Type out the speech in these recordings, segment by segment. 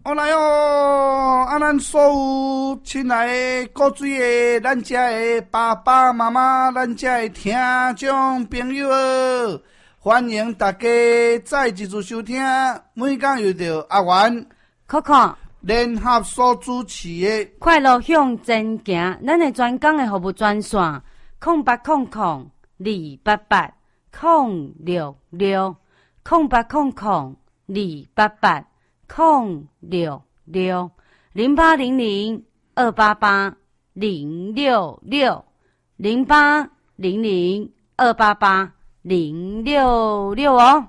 来哦！咱所有亲爱的古水的，咱遮的爸爸妈妈，咱遮的听众朋友，欢迎大家再一次收听。每讲又到阿元、 Coco 联合所主持的快乐向前行，咱的专讲的服务专线0800-288-066，0800-288-066哦。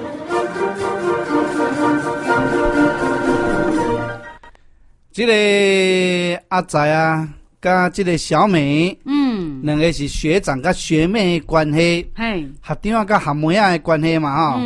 这个阿仔啊，甲这个小美，两个是学长甲学妹的关系，学长甲学妹仔的关系嘛，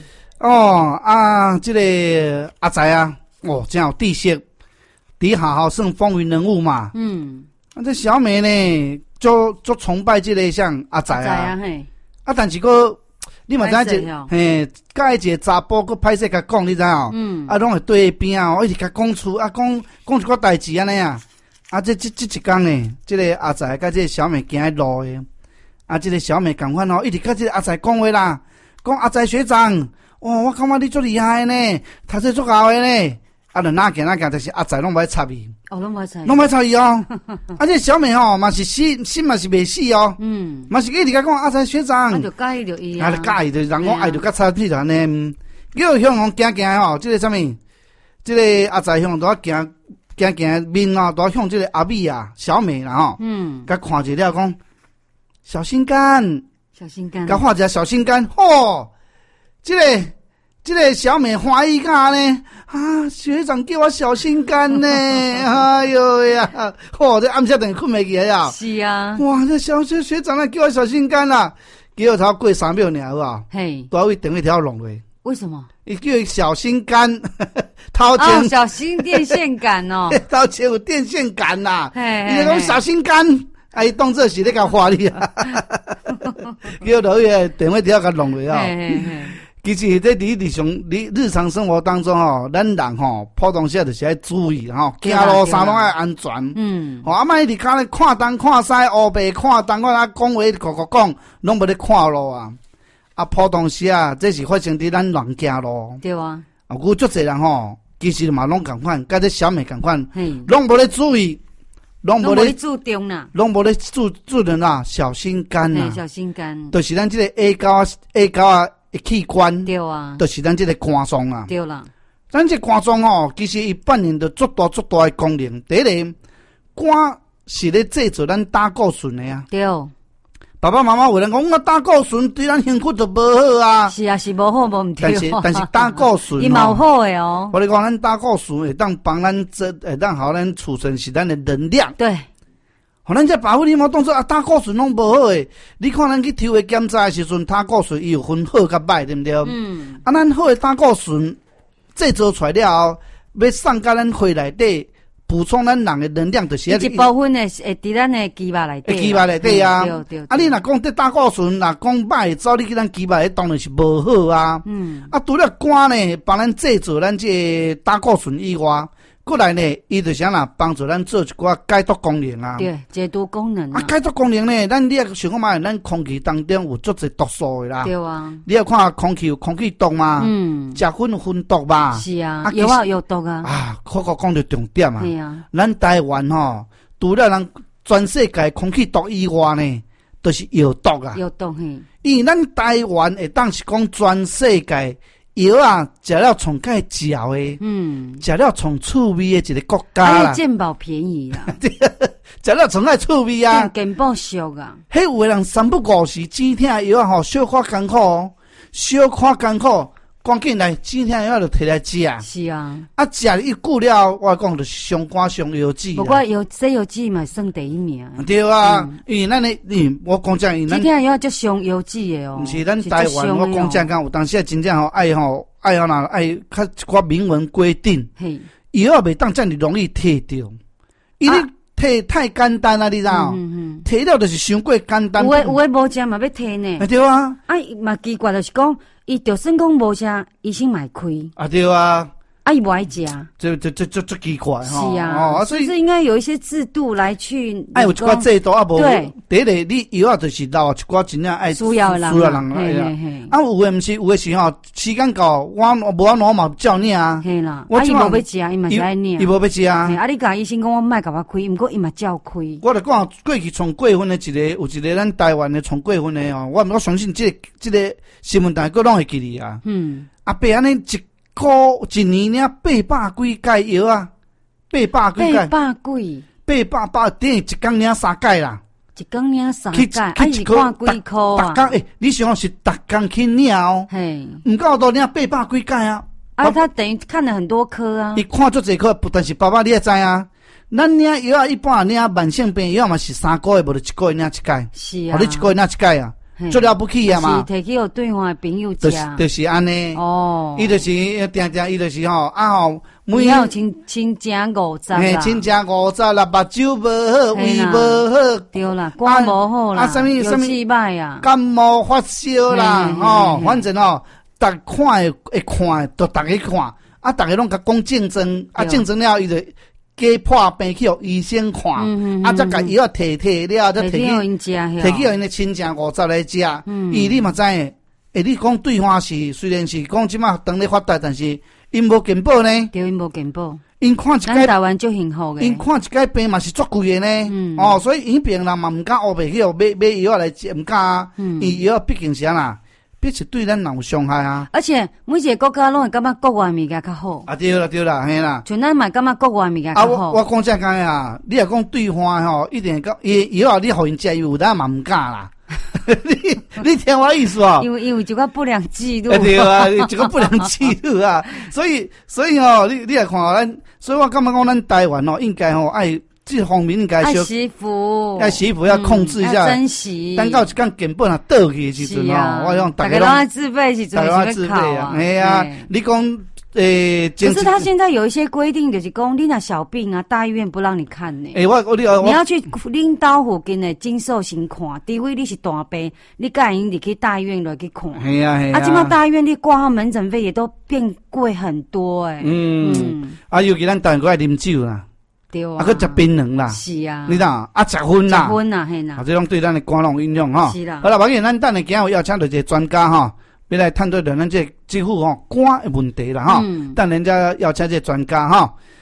这个阿仔啊，真有知识，伫学校算风云人物嘛，这小美呢，就崇拜这个像阿仔啊，但是个。你嘛知影甲一个查甫佫歹势甲讲，你知哦？拢会对边啊，一直甲讲厝啊，讲一寡代志安尼啊。这一天呢，这个阿仔甲这个小妹行喺路诶，这个小妹共款一直甲这个阿仔讲话啦，讲阿仔学长，我感觉你足厉害呢，读册足好诶呢。就哪行，但是阿仔拢无爱插伊。 拢无插伊哦。这小妹嘛是心嘛是袂死哦。嘛是一直甲讲阿仔学长。 就介意着伊就介意着人讲爱着甲插屁就安尼。叫向往行这个啥物？这个阿仔向都行面都向这个阿美啊小妹啦甲看一了讲小心肝，甲画一下小心肝。这个小美欢喜甲呢学长叫我小心肝呢，哎呦呀，这暗时等困袂起来呀。 是啊， 哇，这学长来叫我小心肝啦，结果他过3秒尔好啊，大位电话条弄落。 为什么？ 伊叫伊小心肝，头前小心电线杆哦， 头前有电线杆啦，伊就讲小心肝，伊当作是咧甲话你啊，叫落去电话条甲弄落啊。其实这日常生活当中咱人普通时就是要注意行路衫拢要安全。阿莫伫骹咧看东看西，乌白看东，我讲话讲，拢无咧看路啊。普通时这是发生伫咱人行路。 对啊。 有足侪人其实嘛拢共款，甲这小妹共款，拢无咧注意，拢无咧注重啦， 拢无咧注人啦，小心肝啦， 小心肝， 就是咱这个 A 高器官， 对啊， 就是咱这个肝脏啊， 对啦。 咱这肝脏其实伊扮演着足大的功能。第一个，肝是咧制造咱胆固醇的啊。 对。 爸爸妈妈有人讲，胆固醇对咱身躯就无好啊。 是啊，是无好，无毋对。 但是胆固醇伊嘛有好诶哦。 我咧讲，咱胆固醇会当帮咱会当互咱储存是咱的能量。 对。 互咱这爸母你莫当作胆固醇拢无好诶，你看咱去抽血检查诶时阵，胆固醇伊有分好甲歹，对毋对？咱好诶胆固醇制造出来了后，要送到咱血内底，补充咱人诶能量，就是一部分诶会伫咱诶肌肉内底。 肌肉内底啊， 对。 你若讲这胆固醇，若讲歹走你去咱肌肉内当然是无好啊。除了肝呢，帮咱制造咱这胆固醇以外。过来呢，伊就啥啦，帮助咱做一寡解毒功能啊。 对，解毒功能啊。 解毒功能呢，你也想看嘛，咱空气当中有足侪毒素的啦。 对啊。你也看空气有空气毒嘛。食粉有粉毒嘛。 是啊。有毒啊。 可讲到重点啊。 对啊。 咱台湾除了咱全世界空气毒以外呢，都是药毒啊。 药毒嘿。 因为咱台湾会当是讲全世界。药食了从介嚼的，食了从趣味的一个国家啦。 健保便宜啦， 食了从介趣味啊。 健保俗啊。 迄有的人三不五时止痛的药小可艰苦，赶紧来止痛药就摕来食。 是啊。食一久了，我讲就是上肝上腰子。 不过西药剂嘛算第一名。 对啊，因为咱我讲真， 止痛药就上腰子的哦。 毋是咱台湾，我讲真有当时真正爱较一寡明文规定，药袂当遮尔容易摕到，因为摕太简单啊，你知道？摕了就是伤过简单。有诶无食嘛要摕呢？ 对啊。 嘛奇怪就是讲，伊就算讲无食，医生嘛会开。 对啊。 伊不爱食， 这奇怪哈。是啊，所以应该有一些制度来去。 有一寡制度啊，无第一个你药啊，就是老一寡真正爱需要人啊，有诶毋是，有诶是吼，时间到，我无法度嘛照领啊。 嘿啦，伊无要食，伊嘛是爱领。 伊无要食啊。 啊，你甲医生讲，我莫甲我开，毋过伊嘛照开。 我著讲过去从过分诶有一个咱台湾诶从过分诶吼，我相信这个新闻台佫拢会记哩啊。阿伯安尼一年领800几盖药啊，800几盖。800等于一工领3盖啦。 一工领3盖，啊是看几箍啊？ 逐工你想是逐工去领哦。嘿，毋够多领800几盖啊。 啊，他等于看了很多科啊。 伊看足侪科，但是爸爸你也知啊。咱领药啊，一般领慢性病药嘛是3个月，无就1个月领1盖。是啊。你1个月领1盖啊？做了不起啊嘛， 是摕去互对方的朋友食， 就是安尼。哦，伊就是定，伊就是吼啊吼， 每要亲情50啦， 亲情50啦，目睭无好，胃无好， 对啦，肝无好啦，什么气歹啊， 感冒发烧啦，吼，反正吼，逐看会看，都逐个看，啊，逐个拢甲讲竞争，啊，竞争了伊就。加破病去互医生看，啊，再甲药摕了，再摕去互因的亲情50来食。你嘛知影，你讲对方是虽然是讲即马当咧发达，但是因无健保呢。 对，因无健保。 因看一届台湾就幸福的。 因看一届病嘛是足贵的呢。哦，所以因病人嘛毋敢乌白去买药来食，毋敢啊。伊药毕竟是安啦。必是对咱人有伤害啊！ 而且每一个国家拢会感觉国外物件较好。 啊对啦，嘿啦。 像咱嘛感觉国外物件较好。 我讲正讲啊，你若讲对方吼，一定讲以后你互因食有咱嘛毋敢啦。你听我意思哦？ 因为一个不良记录。 对啊，一个不良记录啊。所以哦，你来看咱，所以我感觉讲咱台湾哦，应该吼爱。这方面应该爱惜福， 要控制一下， 珍惜。 等到一天根本啊倒去的时阵哦，我讲大家都爱自费时阵是要考啊。 哎呀，你讲可是他现在有一些规定，就是讲你若小病啊，大医院不让你看呢。你要去领导附近的诊所先看，除非你是大病，你甲因入去大医院来去看。 系啊。 啊，现在大医院你挂号门诊费也都变贵很多哎。 啊，尤其咱台湾爱啉酒啦。 对啊， 佮食槟榔啦， 是啊， 你知道啊？食薰啦， 嘿啦， 这种对咱的肝拢影响哈。 是啦， 好啦，反正咱等下今日要请到一个专家哈，要来探讨咱这几乎肝的问题啦哈。但人家要请这专家哈，